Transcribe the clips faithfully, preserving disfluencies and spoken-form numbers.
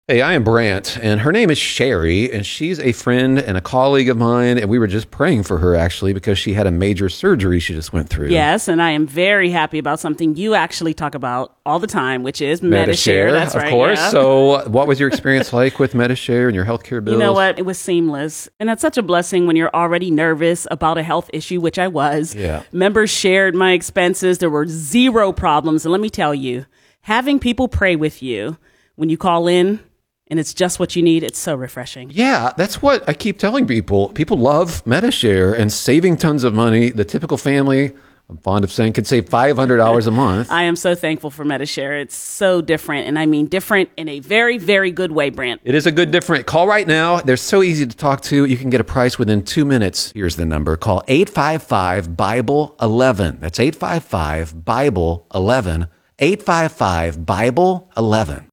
Hey, I am Brant, and her name is Sherry, and she's a friend and a colleague of mine, and we were just praying for her, actually, because she had a major surgery she just went through. Yes, and I am very happy about something you actually talk about all the time, which is Medi-Share. That's of right, course. yeah. So what was your experience like with Medi-Share and your healthcare bills? You know what? It was seamless, and that's such a blessing when you're already nervous about a health issue, which I was. Yeah. Members shared my expenses. There were zero problems, and let me tell you, having people pray with you when you call in, and it's just what you need. It's so refreshing. Yeah, that's what I keep telling people. People love Medi-Share and saving tons of money. The typical family, I'm fond of saying, could save five hundred dollars a month. I am so thankful for Medi-Share. It's so different, and I mean different in a very, very good way, Brant. It is a good different. Call right now. They're so easy to talk to. You can get a price within two minutes. Here's the number. Call eight five five, Bible eleven. That's eight five five, Bible eleven. eight five five, Bible eleven.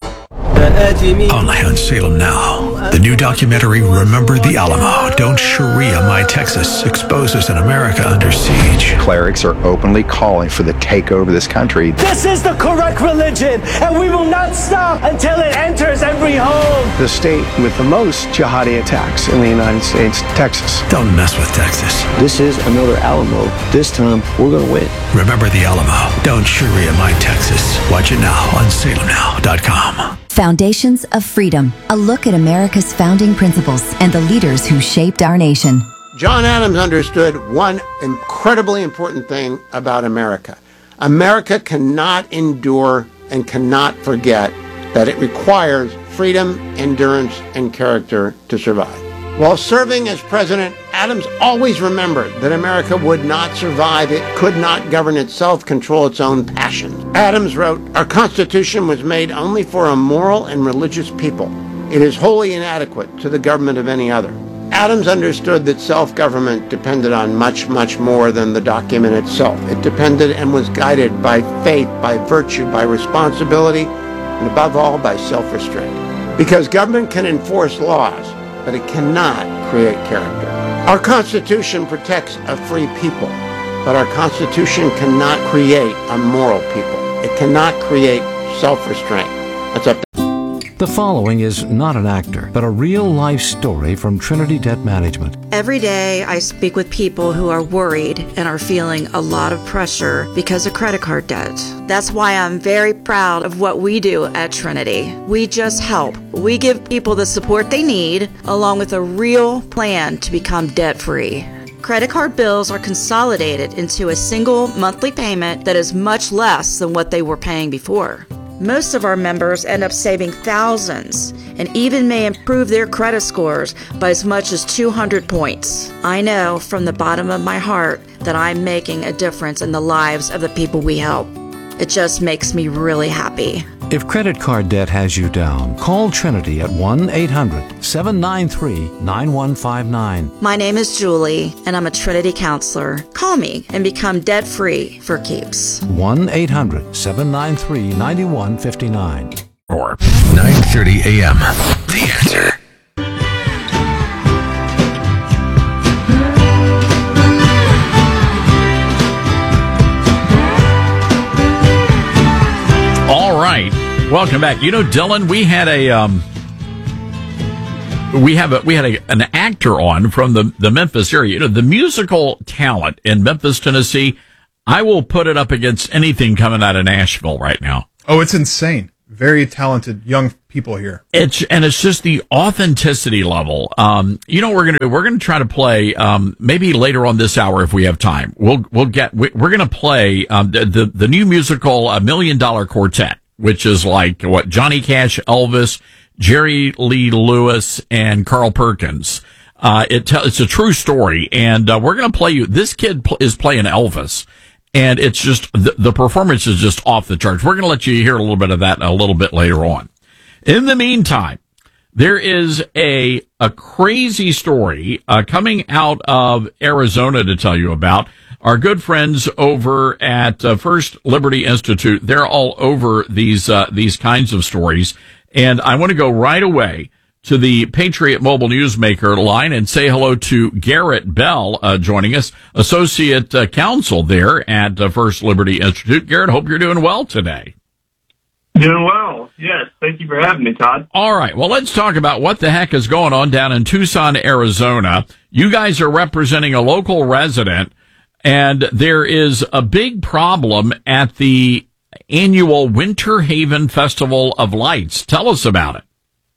Only on Salem Now. The new documentary, Remember the Alamo. Don't Sharia My Texas exposes an America under siege. Clerics are openly calling for the takeover of this country. This is the correct religion, and we will not stop until it enters every home. The state with the most jihadi attacks in the United States, Texas. Don't mess with Texas. This is another Alamo. This time, we're going to win. Remember the Alamo. Don't Sharia My Texas. Watch it now on salem now dot com. Foundations of Freedom, a look at America's founding principles and the leaders who shaped our nation. John Adams understood one incredibly important thing about America. America cannot endure and cannot forget that it requires freedom, endurance, and character to survive. While serving as president, Adams always remembered that America would not survive. It could not govern itself, control its own passions. Adams wrote, "Our Constitution was made only for a moral and religious people. It is wholly inadequate to the government of any other." Adams understood that self-government depended on much, much more than the document itself. It depended and was guided by faith, by virtue, by responsibility, and above all, by self-restraint. Because government can enforce laws, but it cannot create character. Our Constitution protects a free people, but our Constitution cannot create a moral people. It cannot create self-restraint. That's up to The following is not an actor, but a real-life story from Trinity Debt Management. Every day I speak with people who are worried and are feeling a lot of pressure because of credit card debt. That's why I'm very proud of what we do at Trinity. We just help. We give people the support they need, along with a real plan to become debt-free. Credit card bills are consolidated into a single monthly payment that is much less than what they were paying before. Most of our members end up saving thousands and even may improve their credit scores by as much as two hundred points. I know from the bottom of my heart that I'm making a difference in the lives of the people we help. It just makes me really happy. If credit card debt has you down, call Trinity at one eight hundred, seven nine three, nine one five nine. My name is Julie, and I'm a Trinity counselor. Call me and become debt-free for keeps. one eight hundred, seven nine three, nine one five nine. Or nine thirty a.m. The Answer. All right. Welcome back. You know, Dylan, we had a um, we have a we had a, an actor on from the, the Memphis area. You know, the musical talent in Memphis, Tennessee. I will put it up against anything coming out of Nashville right now. Oh, it's insane. Very talented young people here. It's and it's just the authenticity level. Um, you know, we're gonna we're gonna try to play um, maybe later on this hour if we have time. We'll we'll get we're gonna play um, the, the the new musical A Million Dollar Quartet, which is like what Johnny Cash, Elvis, Jerry Lee Lewis, and Carl Perkins. Uh, it te- it's a true story, and uh, we're gonna play you. This kid pl- is playing Elvis. And it's just, the, the performance is just off the charts. We're going to let you hear a little bit of that a little bit later on. In the meantime, there is a, a crazy story, uh, coming out of Arizona to tell you about. Our good friends over at uh, First Liberty Institute, they're all over these, uh, these kinds of stories. And I want to go right away to the Patriot Mobile Newsmaker line and say hello to Garrett Bell, uh, joining us, Associate uh, Counsel there at uh, First Liberty Institute. Garrett, hope you're doing well today. Doing well. Yes. Thank you for having me, Todd. All right. Well, let's talk about what the heck is going on down in Tucson, Arizona. You guys are representing a local resident, and there is a big problem at the annual Winter Haven Festival of Lights. Tell us about it.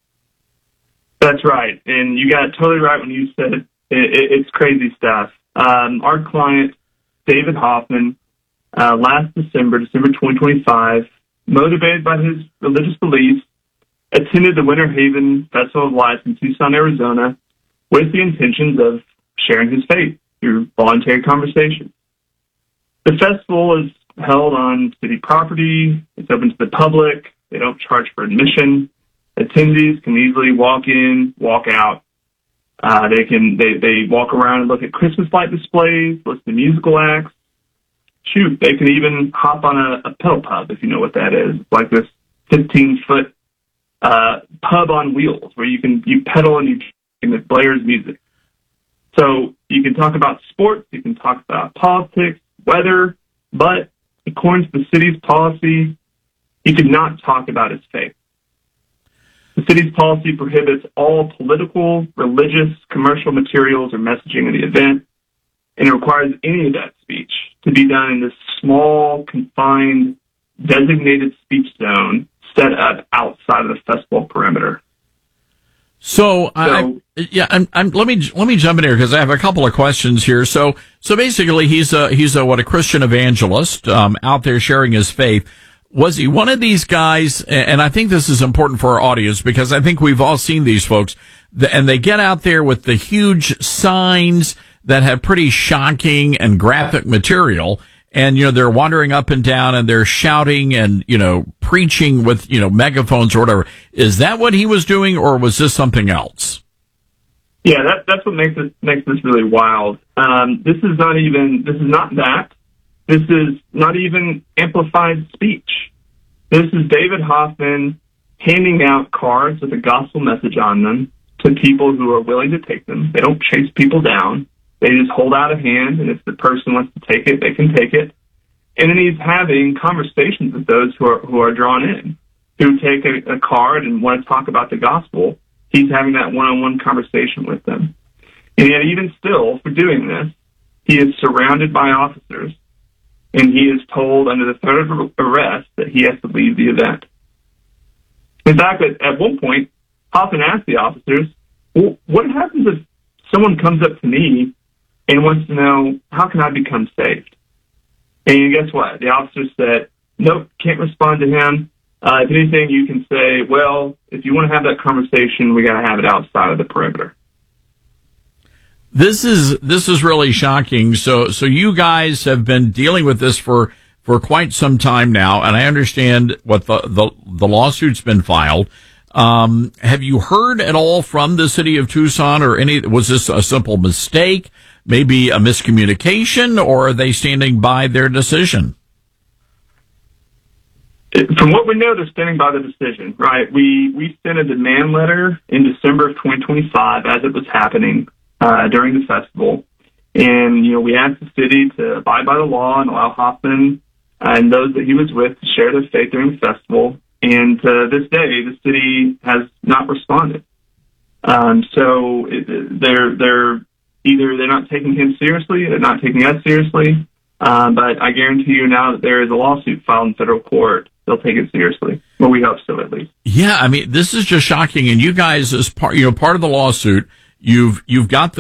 That's right. And you got it totally right when you said it, it, it's crazy stuff. Um, our client, David Hoffman, uh, last December, December twenty twenty-five, motivated by his religious beliefs, attended the Winter Haven Festival of Lights in Tucson, Arizona, with the intentions of sharing his faith through voluntary conversation. The festival is held on city property. It's open to the public. They don't charge for admission. Attendees can easily walk in, walk out. Uh, they can they, they walk around and look at Christmas light displays, listen to musical acts. Shoot, they can even hop on a, a pedal pub, if you know what that is. It's like this fifteen-foot uh, pub on wheels where you can you pedal and you and it blares music. So you can talk about sports, you can talk about politics, weather, but according to the city's policy, he could not talk about his faith. The city's policy prohibits all political, religious, commercial materials or messaging in the event, and it requires any of that speech to be done in this small, confined, designated speech zone set up outside of the festival perimeter. So, so I, yeah, I'm, I'm, let me let me jump in here because I have a couple of questions here. So, so basically, he's a he's a what a Christian evangelist um, out there sharing his faith. Was he one of these guys? And I think this is important for our audience because I think we've all seen these folks, and they get out there with the huge signs that have pretty shocking and graphic material. And, you know, they're wandering up and down and they're shouting and, you know, preaching with, you know, megaphones or whatever. Is that what he was doing, or was this something else? Yeah, that, that's what makes it, makes this really wild. Um, this is not even, this is not that. This is not even amplified speech. This is David Hoffman handing out cards with a gospel message on them to people who are willing to take them. They don't chase people down. They just hold out a hand, and if the person wants to take it, they can take it. And then he's having conversations with those who are who are drawn in, who take a, a card and want to talk about the gospel. He's having that one-on-one conversation with them. And yet, even still, for doing this, he is surrounded by officers, and he is told under the threat of arrest that he has to leave the event. In fact, at, at one point, Hoffman asked the officers, well, what happens if someone comes up to me and wants to know, how can I become saved? And guess what? The officer said, nope, can't respond to him. Uh, if anything, you can say, well, if you want to have that conversation, we got to have it outside of the perimeter. This is this is really shocking. So so you guys have been dealing with this for, for quite some time now, and I understand what the the, the lawsuit's been filed. Um, have you heard at all from the city of Tucson, or any? Was this a simple mistake, maybe a miscommunication, or are they standing by their decision? From what we know, they're standing by the decision, right? We we sent a demand letter in December of twenty twenty-five as it was happening uh, during the festival. And, you know, we asked the city to abide by the law and allow Hoffman and those that he was with to share their faith during the festival. And to this day, the city has not responded. Um, so it, they're they're either they're not taking him seriously, they're not taking us seriously. Um, but I guarantee you now that there is a lawsuit filed in federal court, they'll take it seriously. Well, we hope so, at least. Yeah, I mean, this is just shocking. And you guys, as part, you know, part of the lawsuit, you've you've got the